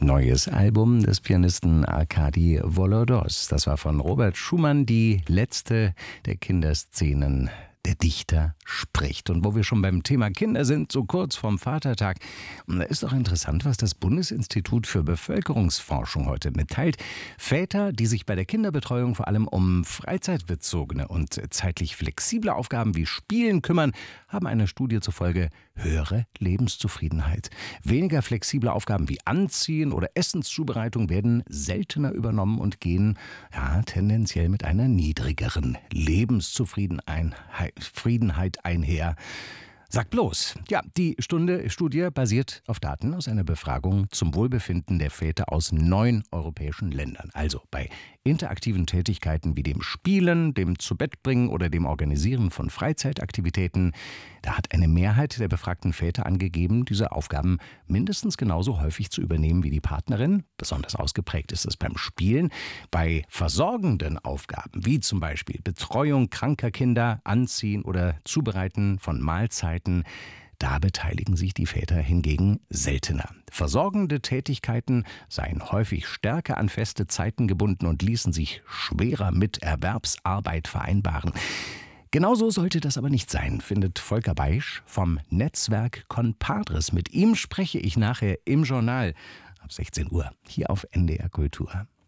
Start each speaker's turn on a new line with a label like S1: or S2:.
S1: Neues Album des Pianisten Arkadi Volodos. Das war von Robert Schumann, die letzte der Kinderszenen. Der Dichter spricht. Und wo wir schon beim Thema Kinder sind, so kurz vorm Vatertag, da ist doch interessant, was das Bundesinstitut für Bevölkerungsforschung heute mitteilt. Väter, die sich bei der Kinderbetreuung vor allem um freizeitbezogene und zeitlich flexible Aufgaben wie Spielen kümmern, haben einer Studie zufolge höhere Lebenszufriedenheit. Weniger flexible Aufgaben wie Anziehen oder Essenszubereitung werden seltener übernommen und gehen tendenziell mit einer niedrigeren Lebenszufriedenheit einher. Sag bloß. Ja, die Studie basiert auf Daten aus einer Befragung zum Wohlbefinden der Väter aus 9 europäischen Ländern. Also bei interaktiven Tätigkeiten wie dem Spielen, dem Zubettbringen oder dem Organisieren von Freizeitaktivitäten, da hat eine Mehrheit der befragten Väter angegeben, diese Aufgaben mindestens genauso häufig zu übernehmen wie die Partnerin. Besonders ausgeprägt ist es beim Spielen. Bei versorgenden Aufgaben, wie zum Beispiel Betreuung kranker Kinder, Anziehen oder Zubereiten von Mahlzeiten, da beteiligen sich die Väter hingegen seltener. Versorgende Tätigkeiten seien häufig stärker an feste Zeiten gebunden und ließen sich schwerer mit Erwerbsarbeit vereinbaren. Genauso sollte das aber nicht sein, findet Volker Beisch vom Netzwerk Compadres. Mit ihm spreche ich nachher im Journal ab 16 Uhr hier auf NDR Kultur.